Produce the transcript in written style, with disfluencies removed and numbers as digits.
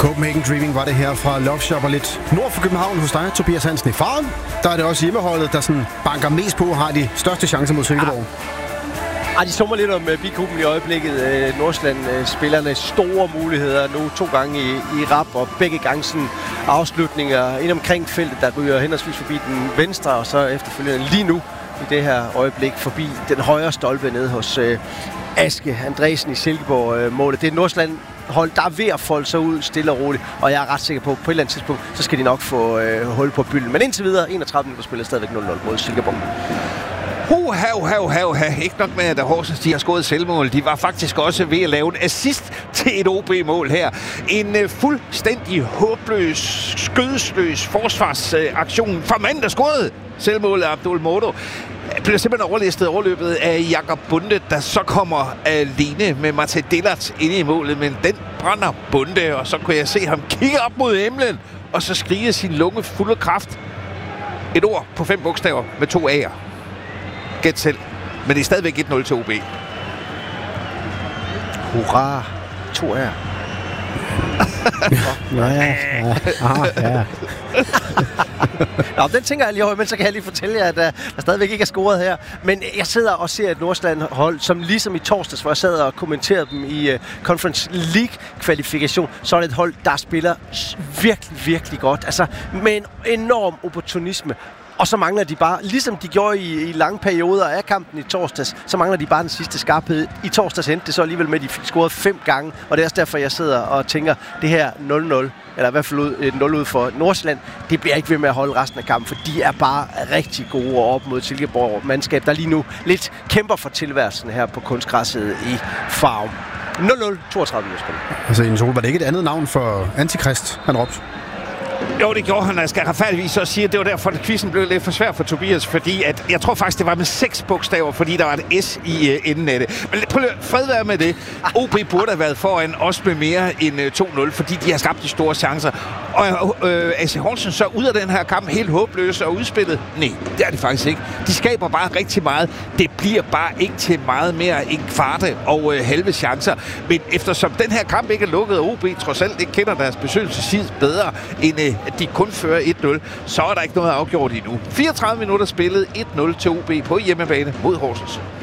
Copenhagen Dreaming var det her fra Love Shop, og lidt nord for København hos dig, Tobias Hansen i Faren. Der er det også hjemmeholdet, der sådan banker mest på og har de største chancer mod Silkeborg. De summer lidt om bikuben i øjeblikket. Nordsjælland-spillerne store muligheder nu 2 gange i rap, og begge gange sådan afslutninger ind omkring feltet, der ryger henholdsvis forbi den venstre, og så efterfølgende lige nu i det her øjeblik forbi den højre stolpe nede hos Aske Andresen i Silkeborg-målet. Det er Nordsjælland hold, der er ved at folde sig ud stille og roligt, og jeg er ret sikker på et eller andet tidspunkt, så skal de nok få hul på bylden. Men indtil videre, 31 minutter spiller stadigvæk 0-0 mod Silkeborg. Ikke nok med, at Horsens de har scoret selvmål. De var faktisk også ved at lave en assist til et OB-mål her. En fuldstændig håbløs, skødesløs forsvarsaktion fra manden, der scorede selvmålet af Abdul Modo. Bliver simpelthen overlæstet overløbet af Jakob Bunde, der så kommer alene med Martin Dillert inde i målet, men den brænder Bunde, og så kunne jeg se ham kigge op mod himlen, og så skrige sin lunge fulde kraft. Et ord på 5 bogstaver med 2 A'er. Gæt selv. Men det er stadigvæk 1-0 til OB. Hurra! 2 A'er. Ja. Nå, den tænker jeg lige over, men så kan jeg lige fortælle jer, at der stadigvæk ikke er scoret her. Men jeg sidder og ser et Nordsjælland-hold, som ligesom i torsdags, hvor jeg sad og kommenterede dem i Conference League-kvalifikation, så er det et hold, der spiller virkelig, virkelig godt. Altså med en enorm opportunisme. Og så mangler de bare, ligesom de gjorde i lange perioder af kampen i torsdags, så mangler de bare den sidste skarphed. I torsdags endte det så alligevel med, at de fik scoret 5 gange, og det er også derfor, jeg sidder og tænker, det her 0-0, eller i hvert fald et 0 ud for Nordsjælland, det bliver ikke ved med at holde resten af kampen, for de er bare rigtig gode op mod Silkeborg-mandskab, der lige nu lidt kæmper for tilværelsen her på kunstgræsset i Farum. 0-0, 32 minutter. Altså, Jens Ole, var det ikke et andet navn for Antikrist, han råbte? Jo, det gjorde han, og jeg skal retfærdigvis så sige, at det var derfor, at quizzen blev lidt for svær for Tobias, fordi at jeg tror faktisk, det var med 6 bogstaver, fordi der var et S i enden af det. Men prøv at fred være med det. OB burde have været foran også med mere end 2-0, fordi de har skabt de store chancer. Og AC Horsens så ud af den her kamp helt håbløse og udspillet? Nej, det er de faktisk ikke. De skaber bare rigtig meget. Det bliver bare ikke til meget mere end kvarte og halve chancer. Men eftersom den her kamp ikke er lukket, og OB trods alt ikke kender deres besøgelsestid bedre, end at de kun fører 1-0, så er der ikke noget afgjort endnu. 34 minutter spillet, 1-0 til OB på hjemmebane mod Horsens.